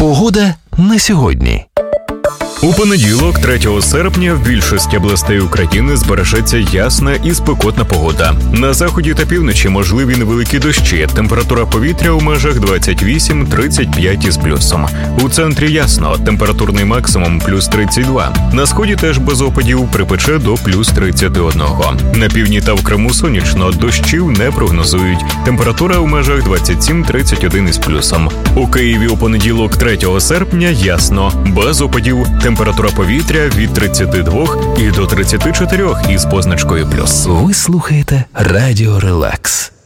Погода на сьогодні. У понеділок, 3 серпня, в більшості областей України збережеться ясна і спекотна погода. На заході та півночі можливі невеликі дощі. Температура повітря у межах 28-35 із плюсом. У центрі ясно, температурний максимум плюс 32. На сході теж без опадів, припече до плюс 31. На півдні та в Криму сонячно, дощів не прогнозують. Температура у межах 27-31 із плюсом. У Києві у понеділок, 3 серпня, ясно, без опадів. Температура повітря від 32 і до 34 із позначкою плюс. Ви слухаєте Радіо Релакс.